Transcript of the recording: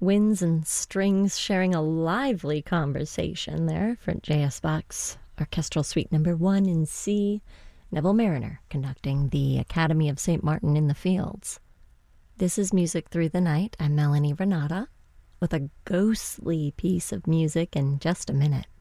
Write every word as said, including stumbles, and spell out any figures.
Winds and strings sharing a lively conversation there for J S Bach's Orchestral Suite Number One in C. Neville Marriner conducting the Academy of Saint Martin in the Fields. This is Music Through the Night. I'm Melanie Renata with a ghostly piece of music in just a minute.